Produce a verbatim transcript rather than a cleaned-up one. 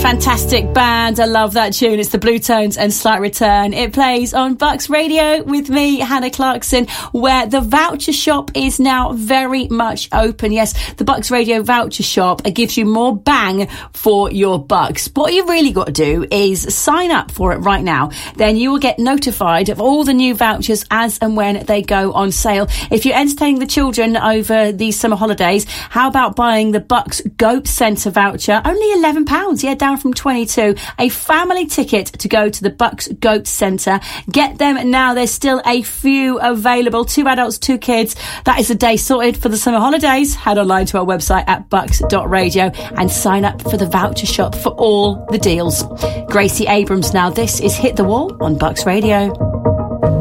Fantastic band. I love that tune. It's the Blue Tones and Slight Return. It plays on Bucks Radio with me, Hannah Clarkson, where the voucher shop is now very much open. Yes, the Bucks Radio voucher shop gives you more bang for your bucks. What you really got to do is sign up for it right now. Then you will get notified of all the new vouchers as and when they go on sale. If you're entertaining the children over these summer holidays, how about buying the Bucks Goat Centre voucher? Only eleven pounds. Yeah, down from twenty-two. A family ticket to go to the Bucks Goat Centre. Get them now. There's still a few available. Two adults, two kids. That is the day sorted for the summer holidays. Head online to our website at bucks dot radio and sign up for the voucher shop for all the deals. Gracie Abrams now. This is Hit the Wall on Bucks Radio.